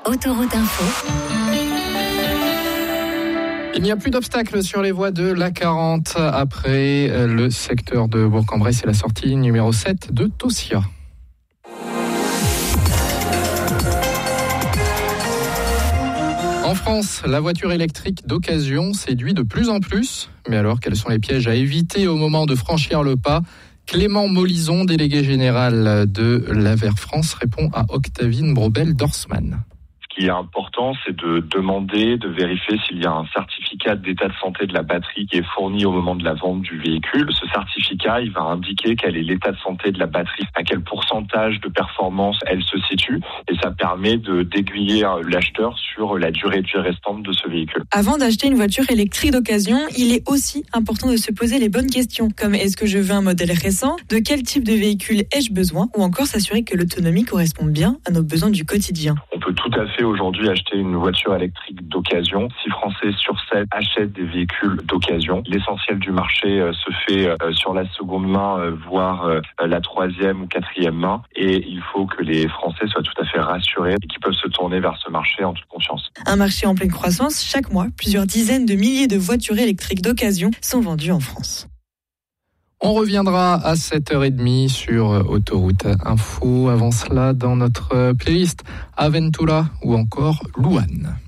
Autoroute Info. Il n'y a plus d'obstacles sur les voies de l'A40 après le secteur de Bourg-en-Bresse et la sortie numéro 7 de Tossia. En France, la voiture électrique d'occasion séduit de plus en plus. Mais alors, quels sont les pièges à éviter au moment de franchir le pas ? Clément Molison, délégué général de l'Aver France, répond à Octavine Brobel-Dorsman. Ce qui est important, c'est de demander, de vérifier s'il y a un certificat d'état de santé de la batterie qui est fourni au moment de la vente du véhicule. Ce certificat, il va indiquer quel est l'état de santé de la batterie, à quel pourcentage de performance elle se situe, et ça permet d'aiguiller l'acheteur sur la durée de vie restante de ce véhicule. Avant d'acheter une voiture électrique d'occasion, il est aussi important de se poser les bonnes questions, comme est-ce que je veux un modèle récent, de quel type de véhicule ai-je besoin, ou encore s'assurer que l'autonomie correspond bien à nos besoins du quotidien. On peut tout à fait aujourd'hui acheter une voiture électrique d'occasion. 6 Français sur 7 achètent des véhicules d'occasion. L'essentiel du marché se fait sur la seconde main, voire la troisième ou quatrième main. Et il faut que les Français soient tout à fait rassurés et qu'ils peuvent se tourner vers ce marché en toute confiance. Un marché en pleine croissance. Chaque mois, plusieurs dizaines de milliers de voitures électriques d'occasion sont vendues en France. On reviendra à 7h30 sur Autoroute Info. Avant cela, dans notre playlist Aventura ou encore Louane.